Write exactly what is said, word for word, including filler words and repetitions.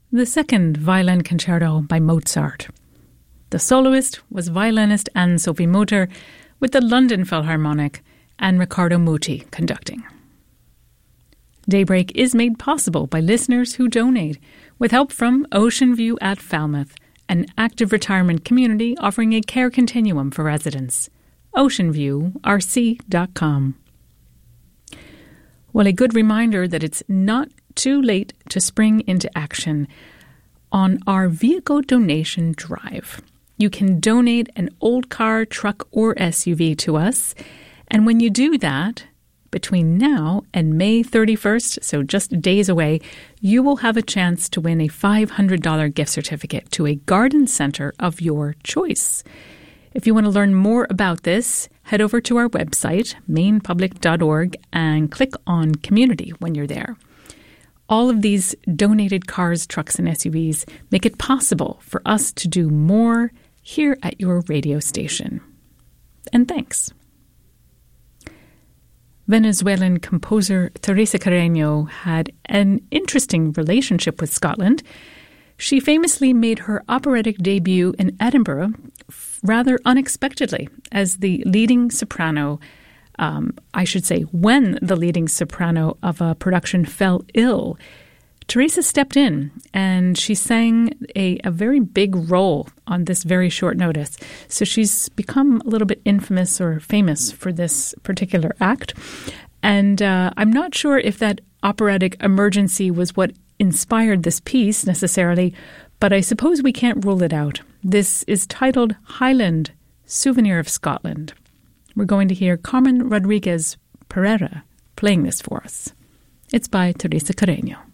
the second violin concerto by Mozart. The soloist was violinist Anne-Sophie Mutter, with the London Philharmonic and Riccardo Muti conducting. Daybreak is made possible by listeners who donate, with help from Ocean View at Falmouth, an active retirement community offering a care continuum for residents. ocean view r c dot com. Well, a good reminder that it's not too late to spring into action on our vehicle donation drive. You can donate an old car, truck, or S U V to us. And when you do that, between now and May thirty-first, so just days away, you will have a chance to win a five hundred dollars gift certificate to a garden center of your choice. If you want to learn more about this, head over to our website, maine public dot org, and click on Community when you're there. All of these donated cars, trucks, and S U Vs make it possible for us to do more here at your radio station. And thanks. Venezuelan composer Teresa Carreño had an interesting relationship with Scotland. She famously made her operatic debut in Edinburgh rather unexpectedly as the leading soprano, um, I should say when the leading soprano of a production fell ill. Teresa stepped in and she sang a, a very big role on this very short notice. So she's become a little bit infamous or famous for this particular act. And uh, I'm not sure if that operatic emergency was what inspired this piece necessarily, but I suppose we can't rule it out. This is titled Highland, Souvenir of Scotland. We're going to hear Carmen Rodriguez Pereira playing this for us. It's by Teresa Carreño.